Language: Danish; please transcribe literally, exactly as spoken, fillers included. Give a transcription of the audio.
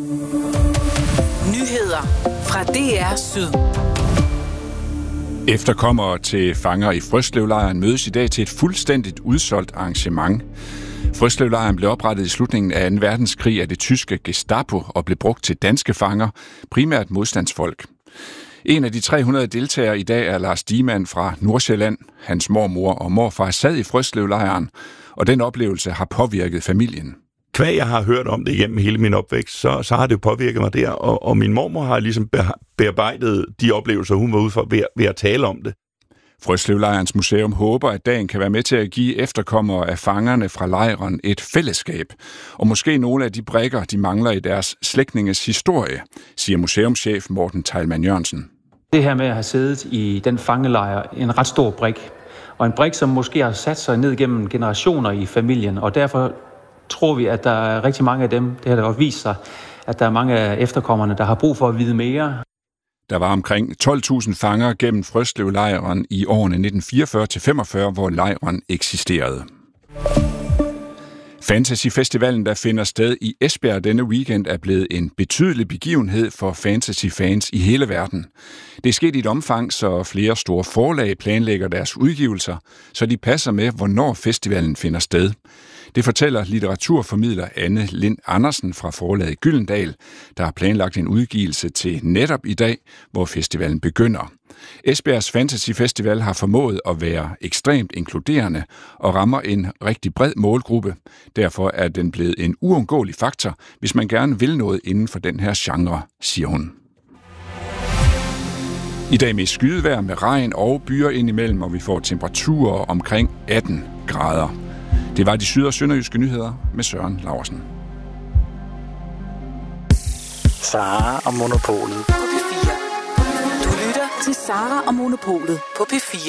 Nyheder fra D R Syd. Efterkommere til fanger i Frøslevlejren mødes i dag til et fuldstændigt udsolgt arrangement. Frøslevlejren blev oprettet i slutningen af anden verdenskrig af det tyske Gestapo og blev brugt til danske fanger, primært modstandsfolk. En af de tre hundrede deltagere i dag er Lars Diemann fra Nordsjælland. Hans mormor og morfar sad i Frøslevlejren, og den oplevelse har påvirket familien. Kvæg jeg har hørt om det igennem hele min opvækst, så, så har det jo påvirket mig der, og, og min mormor har ligesom bearbejdet de oplevelser, hun var ude for ved, ved at tale om det. Frøslevlejrens museum håber, at dagen kan være med til at give efterkommere af fangerne fra lejren et fællesskab, og måske nogle af de brikker, de mangler i deres slægtninges historie, siger museumschef Morten Teilmann Jørgensen. Det her med at have siddet i den fangelejr, en ret stor brik, og en brik, som måske har sat sig ned gennem generationer i familien, og derfor tror vi, at der er rigtig mange af dem, det har da også vist sig, at der er mange af efterkommerne, der har brug for at vide mere. Der var omkring tolv tusind fanger gennem Frøslevlejren i årene nitten fireogfyrre til femogfyrre, hvor lejren eksisterede. Fantasyfestivalen, der finder sted i Esbjerg denne weekend, er blevet en betydelig begivenhed for fantasyfans i hele verden. Det er sket i et omfang, så flere store forlag planlægger deres udgivelser, så de passer med, hvornår festivalen finder sted. Det fortæller litteraturformidler Anne Lind Andersen fra forlaget Gyldendal, der har planlagt en udgivelse til netop i dag, hvor festivalen begynder. Esbjergs Fantasy Festival har formået at være ekstremt inkluderende og rammer en rigtig bred målgruppe. Derfor er den blevet en uundgåelig faktor, hvis man gerne vil noget inden for den her genre, siger hun. I dag med skydevejr med regn og byer indimellem, og vi får temperaturer omkring atten grader. Det var de syd- og sønderjyske nyheder med Søren Laursen. Sara og Monopolet på P fire. Du lytter til Sara og Monopolet på P fire.